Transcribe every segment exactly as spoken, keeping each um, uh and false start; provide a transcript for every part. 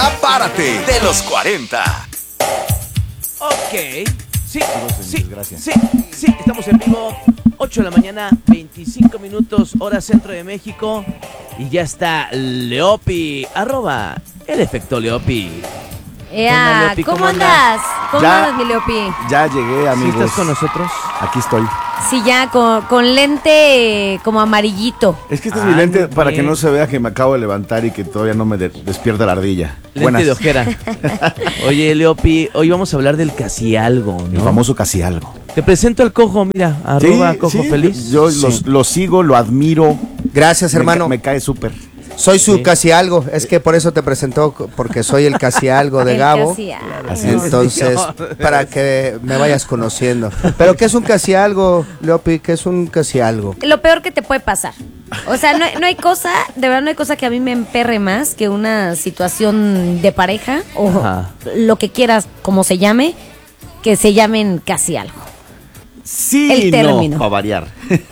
Ya párate de los cuarenta. Ok, sí, sí, sí, sí, estamos en vivo, ocho de la mañana, veinticinco minutos, hora centro de México, y ya está Leopi, arroba el efecto Leopi. Ea, Leopi, ¿cómo, ¿cómo andas? ¿Cómo Ya- andas, mi Leopi? Ya llegué, ¿Sí amigos. estás con nosotros? Aquí estoy. Sí, ya, con, con lente como amarillito. Es que este es Ah, mi lente muy para bien. que no se vea que me acabo de levantar y que todavía no me de- despierta la ardilla. Lente Buenas. de ojera. Oye, Leopi, hoy vamos a hablar del casi algo, El ¿no? famoso casi algo. Te presento al cojo, mira, arroba cojo sí, feliz. Yo Sí. los- lo sigo, lo admiro. Gracias, Me hermano. ca- Me, cae súper. Soy su Sí. casi algo. Es que por eso te presentó, porque soy el casi algo de El Gabo. casi algo. Así es. Entonces, para que me vayas conociendo. Pero ¿qué es un casi algo, Leopi? ¿Qué es un casi algo? Lo peor que te puede pasar. O sea, no, hay- no hay cosa, de verdad no hay cosa que a mí me emperre más que una situación de pareja o Ajá. lo que quieras, como se llame, que se llamen casi algo. Sí, El y término. no, para variar.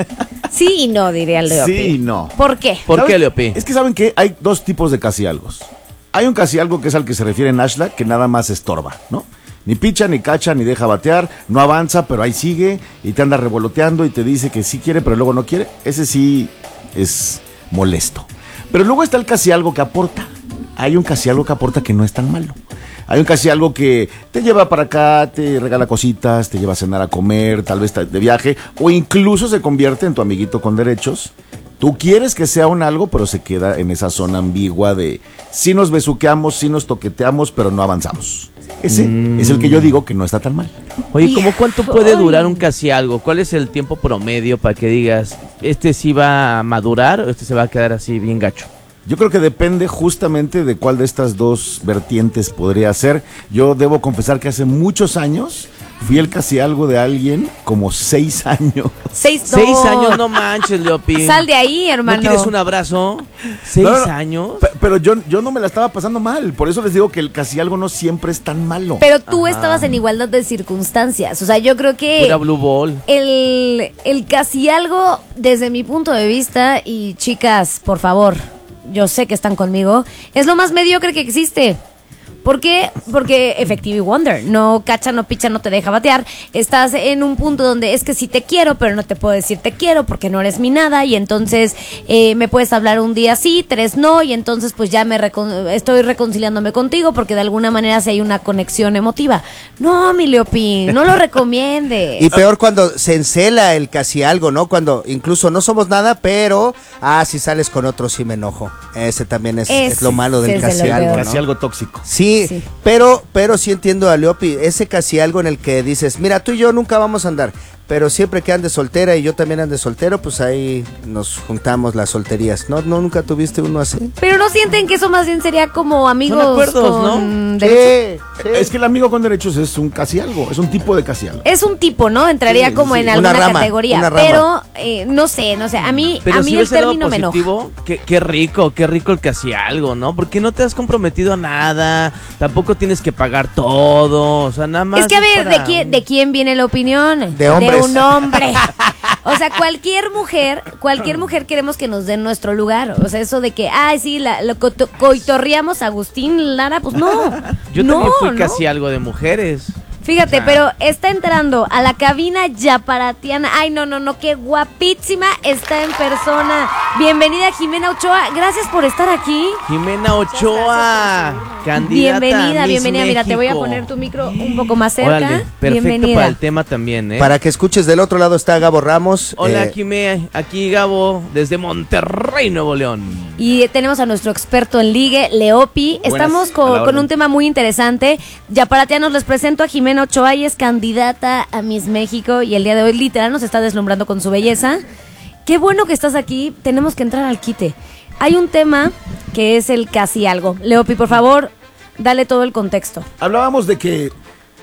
Sí y no, diría el Leopi. Sí y no. ¿Por qué? ¿Por qué, ¿Saben? Leopi? Es que saben que hay dos tipos de casi algo. Hay un casi algo que es al que se refiere Nashla, que nada más estorba, ¿no? Ni picha, ni cacha, ni deja batear, no avanza, pero ahí sigue y te anda revoloteando y te dice que sí quiere, pero luego no quiere. Ese sí es molesto. Pero luego está el casi algo que aporta. Hay un casi algo que aporta que no es tan malo. Hay un casi algo que te lleva para acá, te regala cositas, te lleva a cenar, a comer, tal vez de viaje, o incluso se convierte en tu amiguito con derechos. Tú quieres que sea un algo, pero se queda en esa zona ambigua de sí nos besuqueamos, sí nos toqueteamos, pero no avanzamos. Ese Mm. es el que yo digo que no está tan mal. Oye, ¿cómo cuánto puede Ay. durar un casi algo? ¿Cuál es el tiempo promedio para que digas, este sí va a madurar o este se va a quedar así bien gacho? Yo creo que depende justamente de cuál de estas dos vertientes podría ser. Yo debo confesar que hace muchos años fui el casi algo de alguien como seis años. Seis, Seis no. años, no manches, Leopi. Sal de ahí, hermano. ¿No quieres un abrazo? ¿Seis No, no, no. años? Pe- Pero yo, yo no me la estaba pasando mal. Por eso les digo que el casi algo no siempre es tan malo. Pero tú Ajá. estabas en igualdad de circunstancias. O sea, yo creo que Pura blue ball. el, el casi algo, desde mi punto de vista, y chicas, por favor, yo sé que están conmigo, es lo más mediocre que existe. ¿Por qué? Porque Effective Wonder, no cacha, no picha, no te deja batear. Estás en un punto donde es que sí te quiero, pero no te puedo decir te quiero porque no eres mi nada. Y entonces eh, me puedes hablar un día sí, tres no. Y entonces pues ya me recon- estoy reconciliándome contigo porque de alguna manera sí hay una conexión emotiva. No, mi Leopi, no lo recomiende. Y peor cuando se encela el casi algo, ¿no? Cuando incluso no somos nada, pero, ah, si sales con otro sí me enojo. Ese también es, Ese es lo malo es del de casi lo algo, peor. ¿no? Casi algo tóxico. Sí, Sí. pero pero sí entiendo a Leopi, ese casi algo en el que dices, mira, tú y yo nunca vamos a andar, pero siempre que andes soltera y yo también ande soltero, pues ahí nos juntamos las solterías. ¿No, no nunca tuviste uno así? Pero no sienten que eso más bien sería como amigos Son acuerdos, con ¿no? derechos? Sí, sí. Es que el amigo con derechos es un casi algo, es un tipo de casi algo. Es un tipo, ¿no? Entraría Sí, como sí. en Una alguna rama, categoría. una rama. Pero eh, no sé, no sé. A mí, Pero a mí si el ves el lado término me enoja. positivo, qué, qué rico, qué rico el casi algo, ¿no? Porque no te has comprometido a nada, tampoco tienes que pagar todo, o sea, nada más. Es que a ver, para ¿de quién, un- ¿de quién viene la opinión? De hombres. un hombre. O sea, cualquier mujer, cualquier mujer queremos que nos den nuestro lugar. O sea, eso de que, ay, sí, la, lo coto- coitorreamos a Agustín Lara, pues no. Yo no, también fui ¿no? casi algo de mujeres. Fíjate, Ah. pero está entrando a la cabina yaparatiana. Ay, no, no, no, qué guapísima está en persona. Bienvenida, Jimena Ochoa. Gracias por estar aquí. Jimena Ochoa, candidata Bienvenida, a Miss bienvenida. Mira, te voy a México. poner tu micro un poco más cerca. Órale, perfecto Bienvenida. para el tema también, ¿eh? Para que escuches, del otro lado está Gabo Ramos. Hola, eh, Jimé, aquí Gabo, desde Monterrey, Nuevo León. Y tenemos a nuestro experto en ligue, Leopi. Buenas, Estamos a con, la con orden. un tema muy interesante. Yaparatianos, les presento a Jimena Ochoa. Ella es candidata a Miss México y el día de hoy literal nos está deslumbrando con su belleza. Qué bueno que estás aquí. Tenemos que entrar al quite. Hay un tema que es el casi algo. Leopi, por favor, dale todo el contexto. Hablábamos de que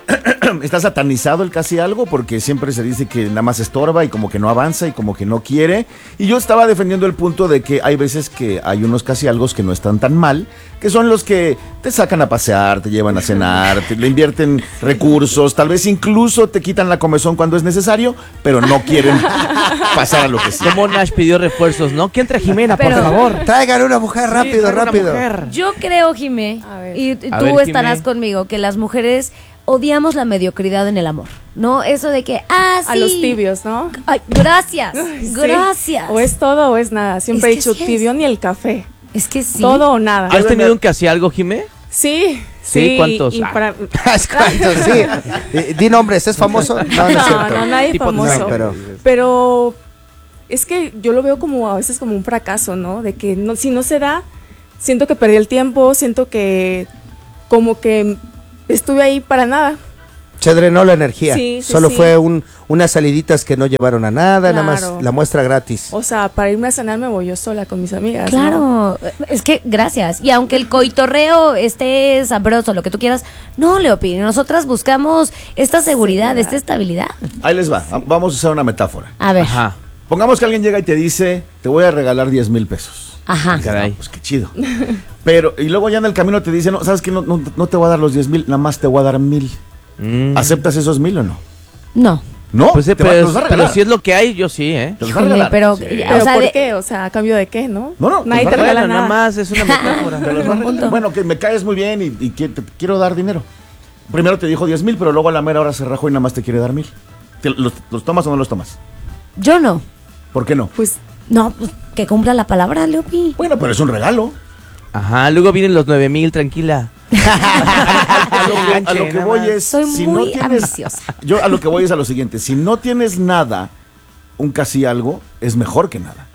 está satanizado el casi algo porque siempre se dice que nada más estorba y como que no avanza y como que no quiere. Y yo estaba defendiendo el punto de que hay veces que hay unos casi algo que no están tan mal, que son los que te sacan a pasear, te llevan a cenar, te le invierten recursos, tal vez incluso te quitan la comezón cuando es necesario, pero no quieren pasar a lo que sí. Como Nash pidió refuerzos, ¿no? ¿Quién trae Jimena, Pero- por favor? Traigan una mujer rápido, Sí, traigan una rápido. mujer. Yo creo, Jimé, A ver. y y A tú ver, estarás Jimé. conmigo, que las mujeres odiamos la mediocridad en el amor, ¿no? Eso de que, ah, sí. A los tibios, ¿no? Ay, gracias, Sí. gracias. O es todo o es nada. Siempre Es he que dicho sí es. tibio ni el café. Es que sí. Todo o nada. ¿Has tenido un casi algo, Jimé? Sí, Sí, sí. ¿cuántos? y Ah. para- ¿Cuántos? Sí. Eh, Di nombres, ¿es famoso? No, no es No, cierto. no, nadie Tipo- famoso. No, pero- Pero es que yo lo veo como a veces como un fracaso, ¿no? De que no, si no se da, siento que perdí el tiempo, siento que como que estuve ahí para nada. Se drenó la energía. Sí, sí, Solo sí. fue un, unas saliditas que no llevaron a nada, nada Claro. más la muestra gratis. O sea, para irme a cenar me voy yo sola con mis amigas. ¿no? Claro, es que gracias. Y aunque el coitorreo esté sabroso, lo que tú quieras, no, Leopi, nosotras buscamos esta seguridad, Seguridad. esta estabilidad. Ahí les va, vamos a usar una metáfora. A ver, Ajá. Pongamos que alguien llega y te dice, te voy a regalar diez mil pesos. ajá. Caray. Pues qué chido. Pero, y luego ya en el camino te dice, no, ¿sabes qué? No, no, no te voy a dar los diez mil, nada más te voy a dar mil. Mm. ¿Aceptas esos mil o no? No. ¿No? Pues, eh, te va- pero, los va a regalar. pero si es lo que hay, yo sí, ¿eh? Te los va a Híjole, regalar. pero, Sí. Pero o sea, ¿por de- qué? O sea, ¿a cambio de qué, no? No, no, Nadie pues te vale, regala Bueno, nada nada. más es una metáfora. Te los va a Buen regalar. punto. Bueno, que me caes muy bien y, y que te quiero dar dinero. Primero te dijo diez mil, pero luego a la mera hora se rajó y nada más te quiere dar mil. ¿Te- los, ¿Los tomas o no los tomas? yo no. ¿Por qué no? Pues No, pues que cumpla la palabra, Leopi. Bueno, pero es un regalo. Ajá, luego vienen los nueve mil, tranquila. A lo que, a lo que voy es, Soy si muy no tienes, ambiciosa. yo a lo que voy es a lo siguiente, si no tienes nada, un casi algo es mejor que nada.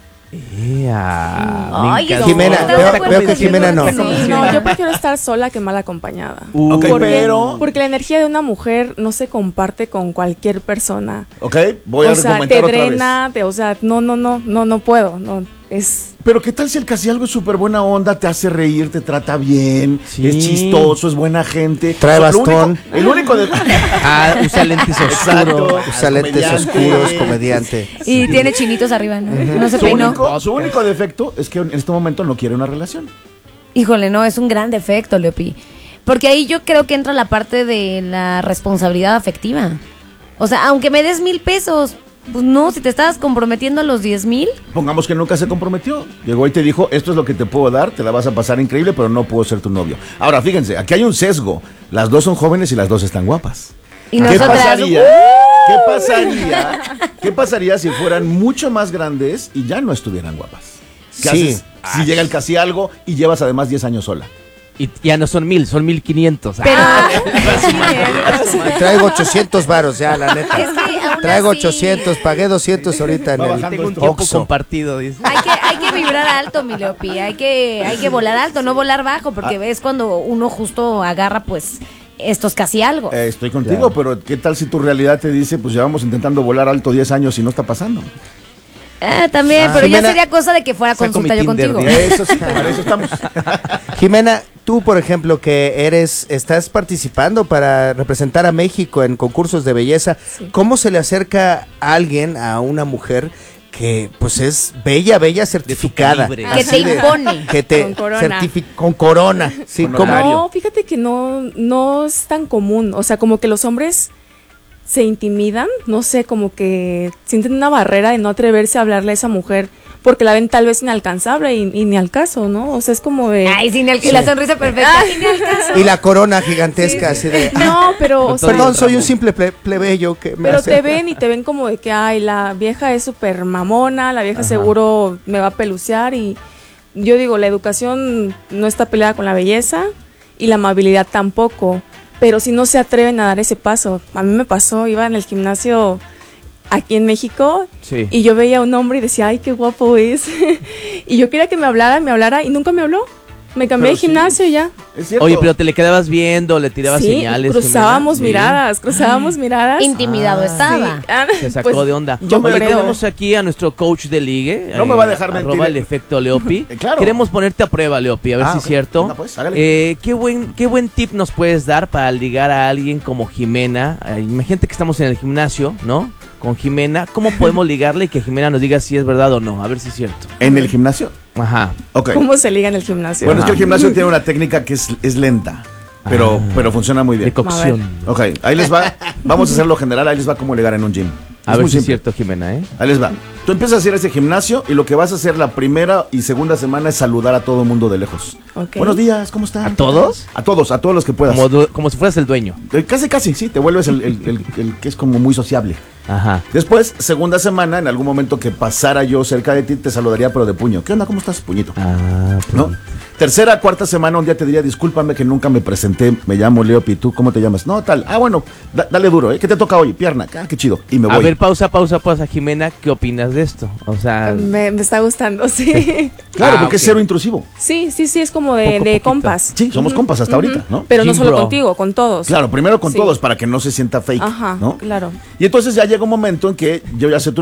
Ea, Ay, me encantó. Jimena, ¿estás veo- de acuerdo veo que contigo? Jimena no. sí, no, yo prefiero estar sola que mal acompañada. Uh, Ok, ¿Por qué? pero- Porque la energía de una mujer no se comparte con cualquier persona. ¿Ok? Voy a o sea, argumentar te otra drena, te- o sea, no, no, no, no, no puedo, no, es... vez. Pero ¿qué tal si el casi algo es súper buena onda, te hace reír, te trata bien, Sí. es chistoso, es buena gente? Trae Lo bastón. único- el único de... Ah, usa lentes Exacto. oscuros. Usa lentes comediante. oscuros, comediante. Y tiene chinitos arriba, ¿no? No se Su peinó. único, su único defecto es que en este momento no quiere una relación. Híjole, no, es un gran defecto, Leopi. Porque ahí yo creo que entra la parte de la responsabilidad afectiva. O sea, aunque me des mil pesos, pues no, si te estabas comprometiendo a los diez mil, Pongamos que nunca se comprometió. Llegó y te dijo, esto es lo que te puedo dar, te la vas a pasar increíble, pero no puedo ser tu novio. Ahora, fíjense, aquí hay un sesgo. Las dos son jóvenes y las dos están guapas. y ¿Qué nosotras... pasaría? ¿Qué pasaría? ¿Qué pasaría si fueran mucho más grandes y ya no estuvieran guapas? ¿Qué Sí. haces si llega el casi algo y llevas además diez años sola? Y ya no son mil, son mil quinientos. Pero, Ah, Traigo ochocientos varos ya, la neta. Es que aún Traigo así- ochocientos, pagué doscientos ahorita en Va el bajando tengo un esto. tiempo Oxxo. compartido, dice. hay que, hay que vibrar alto, mi Leopi. Hay que, hay que volar alto, no volar bajo, porque ves cuando uno justo agarra, pues, estos casi algo. Eh, estoy contigo, pero ¿qué tal si tu realidad te dice, pues llevamos intentando volar alto diez años y no está pasando? Ah, también, Ah, pero Jimena- ya sería cosa de que fuera Saco consulta mi yo Tinder, contigo. dice. Eso sí, para eso estamos. Jimena, tú, por ejemplo, que eres, estás participando para representar a México en concursos de belleza, Sí. ¿cómo se le acerca a alguien, a una mujer que pues es bella, bella certificada? calibre. Que Así te de- impone. Que te Con corona. certifi- con corona. Sí, Con ¿cómo? horario. No, fíjate que no, no es tan común. O sea, como que los hombres se intimidan, no sé, como que sienten una barrera de no atreverse a hablarle a esa mujer porque la ven tal vez inalcanzable y, y ni al caso, ¿no? O sea, es como de... Ay, sin el, y la sonrisa perfecta. Sin el caso. Y la corona gigantesca, así de... No, pero... o sea, Perdón, soy un simple ple- plebeyo que me pero hace- te ven y te ven como de que, ay, la vieja es súper mamona, la vieja Ajá. seguro me va a pelucear y yo digo, la educación no está peleada con la belleza y la amabilidad tampoco, pero si no se atreven a dar ese paso. A mí me pasó, iba en el gimnasio aquí en México Sí. y yo veía a un hombre y decía, ay, qué guapo es. Y yo quería que me hablara, me hablara y nunca me habló. Me cambié Pero de gimnasio ya. Es cierto. Oye, pero te le quedabas viendo, le tirabas Sí, señales. cruzábamos Jimena. miradas, cruzábamos miradas. Intimidado estaba. Sí, ah, Se sacó pues, de onda. Yo Oye, creo. tenemos aquí a nuestro coach de ligue. No me va a dejar mentir. Arroba el efecto Leopi. Eh, claro. Queremos ponerte a prueba, Leopi, a ver Ah, si ok. es cierto. Venga, pues, hágale. Eh, ¿qué, buen, ¿Qué buen tip nos puedes dar para ligar a alguien como Jimena? Eh, imagínate que estamos en el gimnasio, ¿no? Con Jimena. ¿Cómo podemos ligarle y que Jimena nos diga si es verdad o no? A ver si es cierto. ¿En el gimnasio? Ajá. Ok. ¿Cómo se liga en el gimnasio? Bueno, es que el gimnasio tiene una técnica que es, es lenta, pero, Ah. pero funciona muy bien. De cocción. Ok, ahí les va. Vamos a hacerlo general, ahí les va cómo ligar en un gym. A Es ver muy si es simple. cierto, Jimena, ¿eh? Ahí les va. Tú empiezas a hacer ese gimnasio y lo que vas a hacer la primera y segunda semana es saludar a todo el mundo de lejos. Ok. Buenos días, ¿cómo están? ¿A todos? A todos, a todos los que puedas. Como, du- como si fueras el dueño. Eh, Casi, casi, sí, te vuelves el, el- el- el que es como muy sociable. Ajá. Después, segunda semana, en algún momento que pasara yo cerca de ti, te saludaría, pero de puño. ¿Qué onda? ¿Cómo estás, puñito? Ah, pues, ¿No? Tercera, cuarta semana, un día te diría, discúlpame que nunca me presenté, me llamo Leopi, ¿tú cómo te llamas? No, tal. Ah, bueno, da- dale duro, ¿eh? ¿Qué te toca hoy? Pierna. Ah, qué chido. Y me voy. A ver, pausa, pausa, pausa, Jimena, ¿qué opinas de esto? O sea, Me, me está gustando, sí. Claro, Ah, porque es ok. cero intrusivo. Sí, sí, sí, es como de, Poco, de poquito. compas. Sí, somos compas hasta Ujú. ahorita, ¿no? Pero no Gym solo bro. contigo, con todos. Claro, primero con Sí. todos para que no se sienta fake, Ajá, ¿no? claro. Y entonces ya llega un momento en que yo ya sé tu